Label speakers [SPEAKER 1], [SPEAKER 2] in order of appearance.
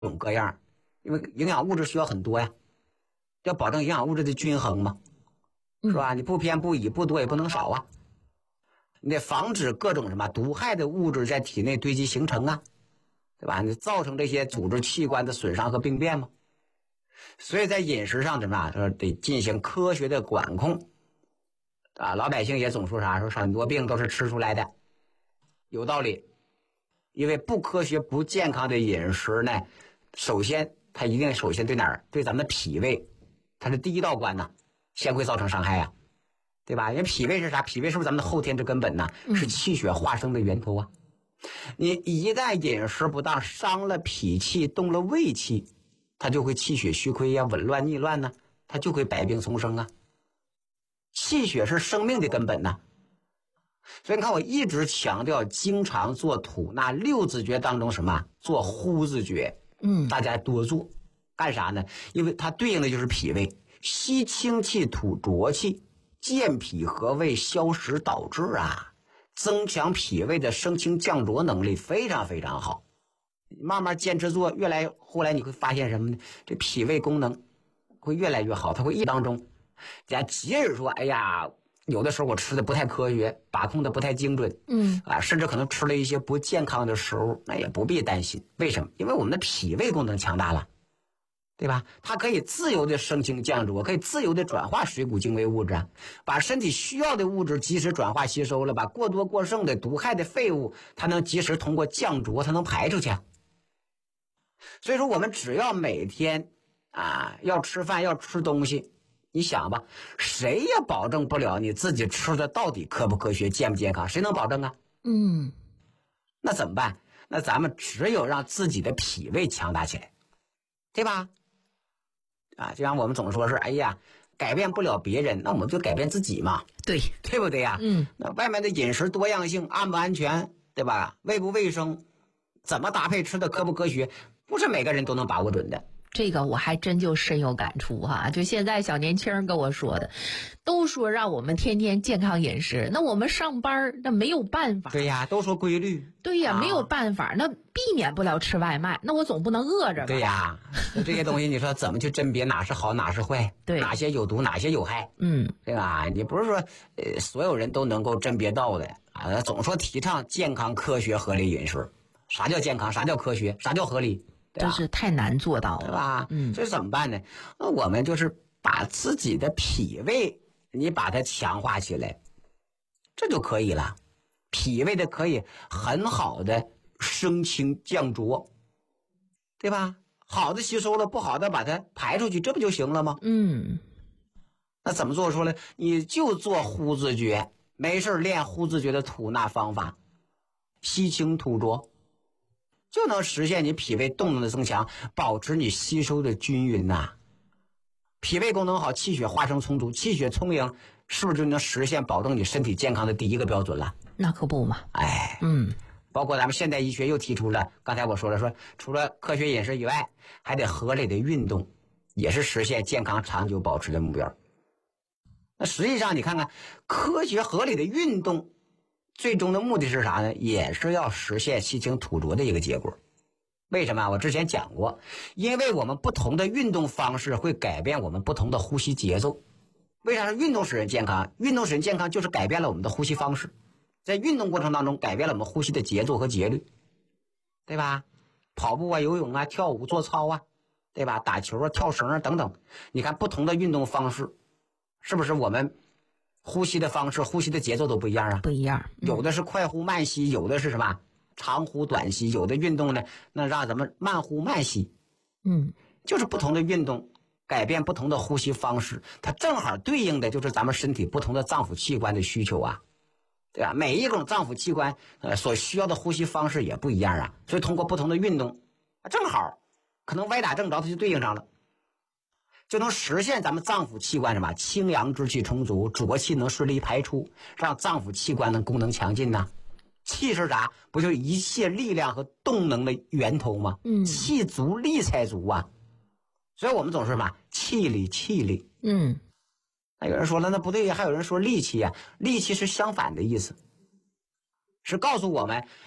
[SPEAKER 1] 种各样，因为营养物质需要很多呀，要保证营养物质的均衡嘛，是吧？你不偏不倚，不多也不能少啊。你得防止各种什么毒害的物质在体内堆积形成啊，对吧？你造成这些组织器官的损伤和病变嘛。所以在饮食上怎么样？说得进行科学的管控啊。老百姓也总说啥？说很多病都是吃出来的，有道理。因为不科学、不健康的饮食呢，首先它一定首先对哪儿？对咱们的脾胃，它是第一道关呐，先会造成伤害啊，对吧？因为脾胃是啥？脾胃是不是咱们的后天之根本呢？是气血化生的源头啊。你一旦饮食不当，伤了脾气，动了胃气，它就会气血虚亏呀，紊乱逆乱呢，它就会百病丛生啊。气血是生命的根本呢。所以你看，我一直强调，经常做吐纳六字诀当中什么？做呼字诀。大家多做，干啥呢？因为它对应的就是脾胃，吸清气，吐浊气，健脾和胃，消食导滞啊，增强脾胃的升清降浊能力，非常非常好。慢慢坚持做，后来你会发现什么呢？这脾胃功能会越来越好，它会当中，即使说，哎呀，有的时候我吃的不太科学，把控的不太精准，甚至可能吃了一些不健康的食物，那也不必担心。为什么？因为我们的脾胃功能强大了，对吧？它可以自由的升清降浊，可以自由的转化水谷精微物质啊，把身体需要的物质及时转化吸收了，把过多过剩的毒害的废物，它能及时通过降浊，它能排出去啊。所以说，我们只要每天要吃饭，要吃东西。你想吧，谁也保证不了你自己吃的到底科不科学、健不健康，谁能保证啊？那怎么办？那咱们只有让自己的脾胃强大起来，对吧？就像我们总说是，哎呀，改变不了别人，那我们就改变自己嘛，对不对呀？那外面的饮食多样性安不安全，对吧？卫不卫生，怎么搭配吃的科不科学，不是每个人都能把握准的。
[SPEAKER 2] 这个我还真就深有感触哈，就现在小年轻人跟我说的，都说让我们天天健康饮食，那我们上班那没有办法。
[SPEAKER 1] 对呀，都说规律。
[SPEAKER 2] 对呀，没有办法，那避免不了吃外卖，那我总不能饿着吧？
[SPEAKER 1] 对呀，那这些东西你说怎么去甄别哪是好哪是坏？
[SPEAKER 2] 对，
[SPEAKER 1] 哪些有毒哪些有害？对吧？你不是说所有人都能够甄别到的啊？总说提倡健康、科学、合理饮食，啥叫健康？啥叫科学？啥叫合理？
[SPEAKER 2] 这是太难做到了，
[SPEAKER 1] 对吧？所以怎么办呢？那我们就是把自己的脾胃，你把它强化起来，这就可以了。脾胃的可以很好的升清降浊，对吧？好的吸收了，不好的把它排出去，这不就行了吗？那怎么做？说了，你就做呼字诀，没事练呼字诀的吐纳方法，吸清吐浊。就能实现你脾胃动能的增强，保持你吸收的均匀呐。脾胃功能好，气血化生充足，气血充盈，是不是就能实现保证你身体健康的第一个标准了？
[SPEAKER 2] 那可不嘛。
[SPEAKER 1] 包括咱们现代医学又提出了，刚才我说了，说除了科学饮食以外，还得合理的运动，也是实现健康长久保持的目标。那实际上你看看，科学合理的运动最终的目的是啥呢？也是要实现吸清吐浊的一个结果。为什么？我之前讲过，因为我们不同的运动方式会改变我们不同的呼吸节奏。为啥是运动使人健康？运动使人健康就是改变了我们的呼吸方式，在运动过程当中改变了我们呼吸的节奏和节律，对吧？跑步啊、游泳啊、跳舞、做操啊，对吧？打球啊、跳绳啊等等，你看不同的运动方式，是不是我们呼吸的方式、呼吸的节奏都不一样啊？
[SPEAKER 2] 不一样，
[SPEAKER 1] 有的是快呼慢吸，有的是什么长呼短吸，有的运动呢，那让咱们慢呼慢吸。就是不同的运动改变不同的呼吸方式，它正好对应的就是咱们身体不同的脏腑器官的需求啊，对吧？每一种脏腑器官所需要的呼吸方式也不一样啊，所以通过不同的运动，正好可能歪打正着，它就对应上了。就能实现咱们脏腑器官什么清阳之气充足，浊气能顺利排出，让脏腑器官的功能强劲呐。气是啥？不就一切力量和动能的源头吗？气足力才足啊。所以我们总是什么气力气力。那有人说了，那不对呀，还有人说力气呀，力气是相反的意思，是告诉我们